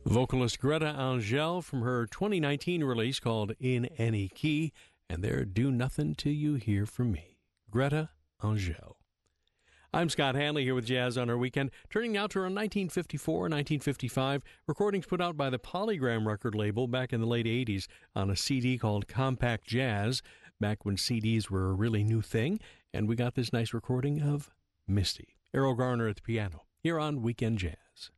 Vocalist Greta Angel from her 2019 release called In Any Key, and their Do Nothing Till You Hear From Me. Greta Angel. I'm Scott Hanley here with Jazz on Our Weekend, turning now to our 1954 and 1955 recordings put out by the Polygram record label back in the late 80s on a CD called Compact Jazz, back when CDs were a really new thing, and we got this nice recording of Misty. Errol Garner at the piano, here on Weekend Jazz.